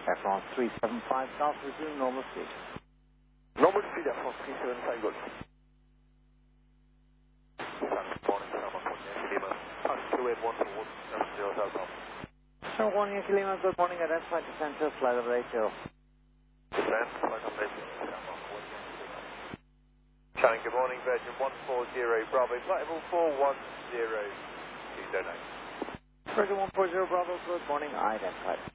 Air France 375 South, resume normal speed. Normal speed Air France 375 Golf. Sir, 1 Yankee Lima, good morning, identify descent to flight level 80. Descent, flight level 80. Challenge, good morning, Virgin 140 Bravo, flight level 410, please don't know. Virgin 140 Bravo, good morning, identified.